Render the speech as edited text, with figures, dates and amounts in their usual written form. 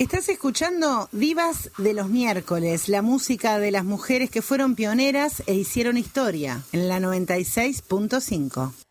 Estás escuchando Divas de los Miércoles, la música de las mujeres que fueron pioneras e hicieron historia, en la 96.5.